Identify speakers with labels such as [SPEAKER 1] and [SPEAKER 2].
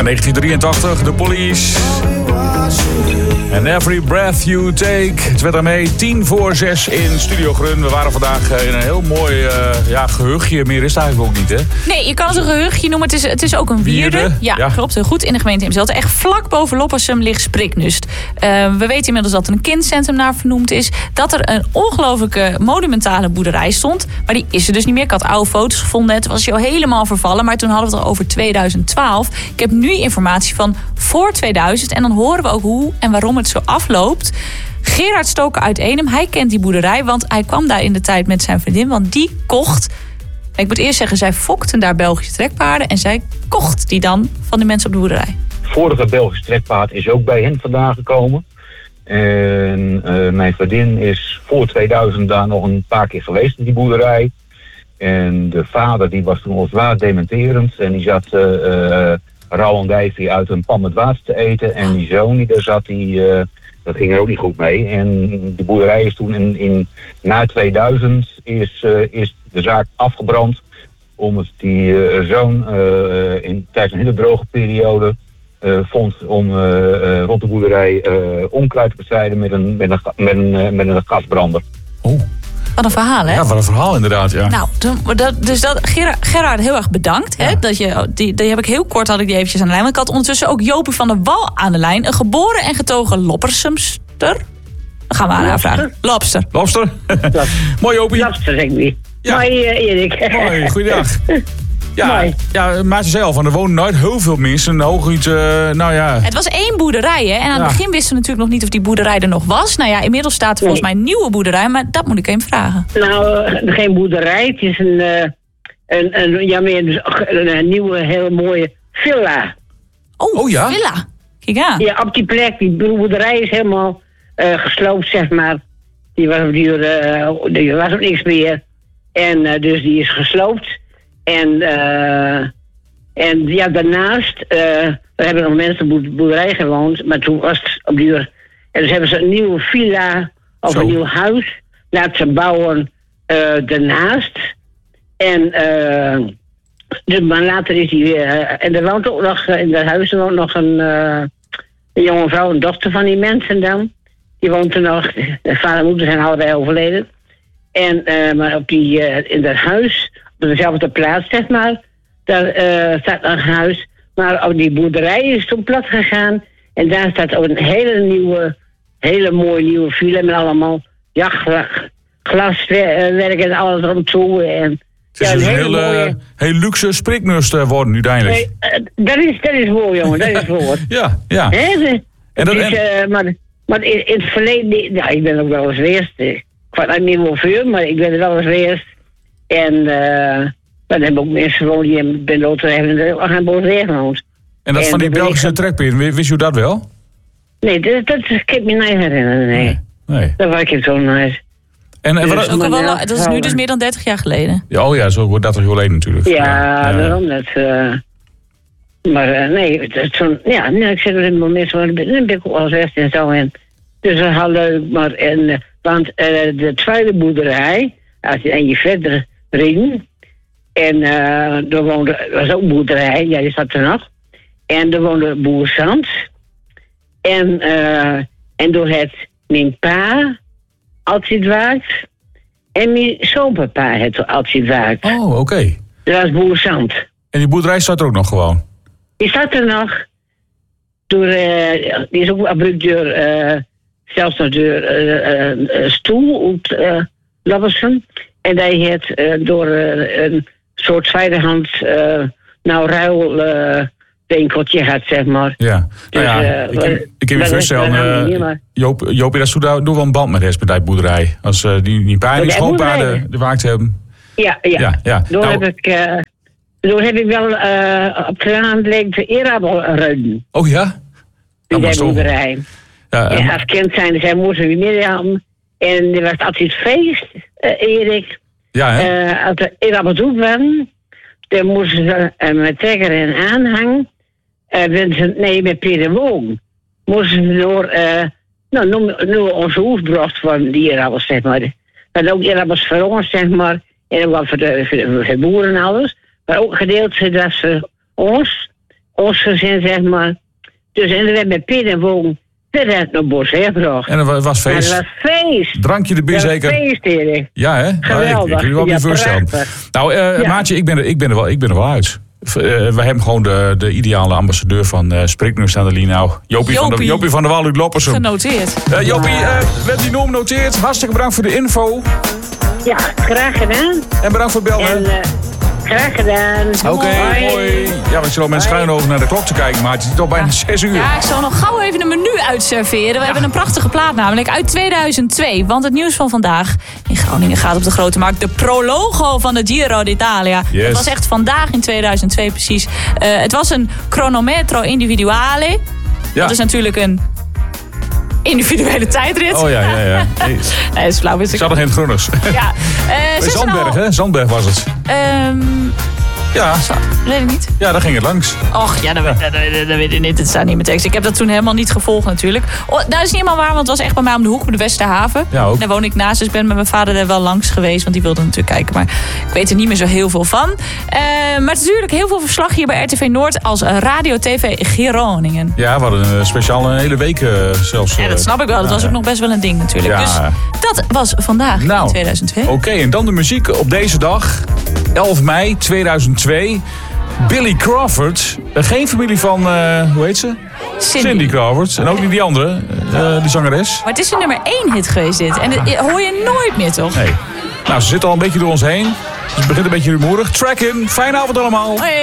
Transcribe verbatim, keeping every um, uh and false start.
[SPEAKER 1] negentien drieëntachtig, The Police. And Every Breath You Take. Het werd daarmee tien voor zes in Studio Grun. We waren vandaag in een heel mooi uh, ja, gehuchtje. Meer is het eigenlijk ook niet, hè?
[SPEAKER 2] Nee, je kan het een gehuchtje noemen. Het is, het is ook een wierde. wierde. Ja, ja, klopt. Goed in de gemeente Eemsdelten. Echt vlak boven Loppersum ligt Spriknust. Uh, we weten inmiddels dat er een kindcentrum naar vernoemd is. Dat er een ongelooflijke monumentale boerderij stond. Maar die is er dus niet meer. Ik had oude foto's gevonden. Het was al helemaal vervallen. Maar toen hadden we het al over tweeduizend twaalf. Ik heb nu informatie van voor tweeduizend. En dan horen we ook hoe en waarom het zo afloopt. Gerard Stoker uit Eenum, hij kent die boerderij, want hij kwam daar in de tijd met zijn vriendin, want die kocht, ik moet eerst zeggen, zij fokten daar Belgische trekpaarden en zij kocht die dan van de mensen op de boerderij.
[SPEAKER 3] Het vorige Belgische trekpaard is ook bij hen vandaan gekomen. En uh, mijn vriendin is voor tweeduizend daar nog een paar keer geweest in die boerderij. En de vader die was toen al zwaar dementerend en die zat uh, uh, rauw en dijvie uit een pan met water te eten. En die zoon die daar zat, die, uh, dat ging er ook niet goed mee. En de boerderij is toen in, in na tweeduizend is, uh, is de zaak afgebrand. Omdat die uh, zoon uh, in, tijdens een hele droge periode uh, vond om uh, uh, rond de boerderij uh, onkruid te bestrijden met een, met een, met een, uh, met een gasbrander.
[SPEAKER 1] Oh.
[SPEAKER 2] Wat een verhaal, hè?
[SPEAKER 1] Ja, wat een verhaal inderdaad, ja.
[SPEAKER 2] Nou, dat, dus dat, Gerard, Gerard, heel erg bedankt. Ja. Hè, dat je, die, die heb ik heel kort, had ik die eventjes aan de lijn. Want ik had ondertussen ook Jopie van der Wal aan de lijn. Een geboren en getogen Loppersumster. Dan gaan we aan haar vragen. Lobster.
[SPEAKER 1] Lobster. Mooi, Jopie.
[SPEAKER 4] Lobster, denk ik.
[SPEAKER 1] Ja.
[SPEAKER 4] Mooi, uh, Erik.
[SPEAKER 1] Mooi, goeiedag. Ja, ja, maar ze zei al van, er wonen nooit heel veel mensen. Hooguit, uh, nou ja.
[SPEAKER 2] Het was één boerderij, hè? En aan het ja. begin wisten we natuurlijk nog niet of die boerderij er nog was. Nou ja, inmiddels staat er volgens mij een nieuwe boerderij, maar dat moet ik even vragen.
[SPEAKER 4] Nou, uh, geen boerderij. Het is een, uh, een, een, ja, meer een, een nieuwe, heel mooie villa.
[SPEAKER 2] Oh, oh ja? Villa. Kijk aan.
[SPEAKER 4] Ja, op die plek. Die boerderij is helemaal uh, gesloopt, zeg maar. Die was, die, uh, die was ook niks meer. En uh, dus die is gesloopt. En, uh, en ja, daarnaast, uh, er hebben nog mensen op de boerderij gewoond, maar toen was het op duur. En dus hebben ze een nieuwe villa of Zo. een nieuw huis laten ze bouwen uh, daarnaast. En uh, dus, maar later is die weer. Uh, en er woont ook nog, uh, in dat huis woont nog een, uh, een jonge vrouw, een dochter van die mensen dan. Die woont er nog. De vader en moeder zijn allebei overleden. En, uh, maar op die, uh, in dat huis. Op dezelfde plaats, zeg maar. Daar uh, staat nog een huis. Maar op die boerderij is toen plat gegaan. En daar staat ook een hele nieuwe, hele mooie nieuwe villa. Met allemaal ja, glaswerk en alles erom toe. En,
[SPEAKER 1] het is ja, een, een hele hele mooie... heel luxe Spriknust worden nu uiteindelijk.
[SPEAKER 4] Nee, uh, dat, is, dat is mooi, jongen. Dat is mooi.
[SPEAKER 1] ja, ja.
[SPEAKER 4] He,
[SPEAKER 1] en dat,
[SPEAKER 4] is, uh, maar maar in, in het verleden... Ja, ik ben ook wel eens geweest. Ik weet niet meer hoeveel, maar ik ben er wel eens geweest. En uh, dan hebben ook mensen gewoond die in Benloten hebben ook aan boerderij gewoond.
[SPEAKER 1] En dat en van die Belgische ik... trekperen, wist u dat wel?
[SPEAKER 4] Nee, dat, dat kan ik me niet herinneren, nee. nee. nee. Dat was ik zo nice.
[SPEAKER 1] En, en
[SPEAKER 2] dus,
[SPEAKER 1] wat,
[SPEAKER 2] ook al wel, dat is nu dus meer dan dertig jaar geleden.
[SPEAKER 1] Ja, oh ja, zo wordt dat er heel geleden natuurlijk.
[SPEAKER 4] Ja, ja. daarom dat... Uh, maar uh, nee, dat zo'n... Ja, nee, ik zit er in het moment van... Dan ben ik ook al zes en zo. En, dus dat is heel leuk, maar... En, want uh, de tweede boerderij... Als je, en je verder ring. En uh, er woonde, was ook een boerderij, ja, die zat er nog. En er woonde boer Sans. En, uh, en door het mijn pa altijd waard. En mijn zoonpapa het altijd waard.
[SPEAKER 1] Oh, oké. Okay.
[SPEAKER 4] Dat was boer Sans.
[SPEAKER 1] En die boerderij staat er ook nog gewoon?
[SPEAKER 4] Die staat er nog. Door, uh, die is ook gebruikt door, uh, zelfs nog door uh, uh, stoel uit uh, Loppersum. En hij heeft uh, door uh, een soort tweedehands uh, nou ruil uh, winkeltje gehad, zeg maar.
[SPEAKER 1] Ja, dus, nou ja, uh, ik, ik kan me voorstellen, uh, Joop, Joopie, dat doet daar wel een band met de boerderij. Als uh, die, die paarden, die schoonpaarden de waakt hebben.
[SPEAKER 4] Ja, ja. ja, ja. Door, nou, heb ik, uh, door heb ik wel uh, op de hand leek de eerabelruiden.
[SPEAKER 1] Oh ja?
[SPEAKER 4] In de boerderij. Ja, ja, als kind zijn, zij moesten weer Mirjam. En er was altijd feest, uh, Erik.
[SPEAKER 1] Ja, hè?
[SPEAKER 4] Uh, als er eerder toe waren, dan moesten ze uh, met trekker en aanhang, uh, ze, nee, met pedagoog, moesten ze door, uh, nou, noem, noem onze hoefbracht van die eerder, zeg maar. Dat ook eerder was voor ons, zeg maar, en ook wel voor de, voor de, voor de boeren en alles. Maar ook gedeeld dat ze ons, Oscars en zeg maar. Dus en we hebben met Piet en Woon verder naar Bos gebracht.
[SPEAKER 1] En het was feest.
[SPEAKER 4] Ja, het was feest.
[SPEAKER 1] Drankje erbij zeker.
[SPEAKER 4] feest, Erik.
[SPEAKER 1] Ja, hè?
[SPEAKER 4] Geweldig.
[SPEAKER 1] Nou, ik, ik, ik wil
[SPEAKER 4] ja,
[SPEAKER 1] niet voorstellen. Nou, uh, ja. Maatje, ik ben, er, ik, ben er wel, ik ben er wel uit. Uh, we hebben gewoon de, de ideale ambassadeur van uh, Spriknus aan de lijn. Nou, Jopie, Jopie. Van de, Jopie van der Wal uit Loppersum.
[SPEAKER 2] Genoteerd.
[SPEAKER 1] Uh, Jopie, uh, werd die noem noteerd. Hartstikke bedankt voor de info.
[SPEAKER 4] Ja, graag gedaan.
[SPEAKER 1] En bedankt voor het bellen. En, uh,
[SPEAKER 4] graag gedaan.
[SPEAKER 1] Oké, okay, mooi. Ja, we zullen met schuin over naar de klok te kijken, maar het is toch bijna ja. zes uur.
[SPEAKER 2] Ja, ik zal nog gauw even een menu uitserveren. We ja. hebben een prachtige plaat namelijk uit tweeduizend twee. Want het nieuws van vandaag in Groningen gaat op de Grote Markt. De prologo van de Giro d'Italia.
[SPEAKER 1] Yes.
[SPEAKER 2] Het was echt vandaag in tweeduizend twee precies. Uh, het was een cronometro individuale. Ja. Dat is natuurlijk een individuele tijdrit.
[SPEAKER 1] Oh ja, ja, ja.
[SPEAKER 2] Nee, nee dat is flauw. Is
[SPEAKER 1] ik zat nog in het Groeners.
[SPEAKER 2] Ja. Uh,
[SPEAKER 1] Zandberg, hè? Zandberg was het.
[SPEAKER 2] Um,
[SPEAKER 1] ja.
[SPEAKER 2] Zo, weet ik niet.
[SPEAKER 1] Ja, daar ging het langs.
[SPEAKER 2] Och, ja, dat, ja. dat, dat, dat weet ik niet. Het staat niet in mijn tekst. Ik heb dat toen helemaal niet gevolgd natuurlijk. Oh, nou, dat is niet helemaal waar, want het was echt bij mij om de hoek, op de Westerhaven.
[SPEAKER 1] Ja, ook.
[SPEAKER 2] Daar woon ik naast, dus ik ben met mijn vader er wel langs geweest, want die wilde natuurlijk kijken. Maar ik weet er niet meer zo heel veel van. Uh, maar natuurlijk heel veel verslag hier bij R T V Noord als Radio T V Groningen.
[SPEAKER 1] Ja, we hadden een speciaal een hele week uh, zelfs. Uh,
[SPEAKER 2] ja, dat snap ik wel. Dat ja, was ook nog best wel een ding natuurlijk. Ja. Dus dat was vandaag
[SPEAKER 1] nou,
[SPEAKER 2] in tweeduizend twee.
[SPEAKER 1] Oké, okay, en dan de muziek op deze dag, elf mei tweeduizend twee. Billy Crawford, geen familie van, uh, hoe heet ze?
[SPEAKER 2] Cindy.
[SPEAKER 1] Cindy Crawford. En ook niet die andere, uh, die zangeres.
[SPEAKER 2] Maar het is de nummer één hit geweest dit. En dat hoor je nooit meer, toch?
[SPEAKER 1] Nee. Nou, ze zit al een beetje door ons heen. Dus het begint een beetje rumoerig. Track in. Fijne avond allemaal.
[SPEAKER 2] Hoi.